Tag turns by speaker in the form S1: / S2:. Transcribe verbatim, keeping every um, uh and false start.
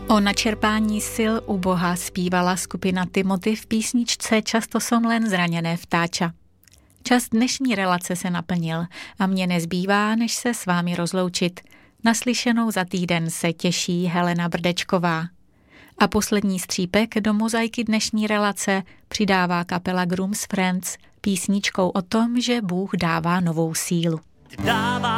S1: O načerpání sil u Boha zpívala skupina Timothy v písničce Často som len zraněné vtáča. Čas dnešní relace se naplnil a mně nezbývá, než se s vámi rozloučit. Naslyšenou za týden se těší Helena Brdečková. A poslední střípek do mozaiky dnešní relace přidává kapela Grooms Friends písničkou o tom, že Bůh dává novou sílu.
S2: Dává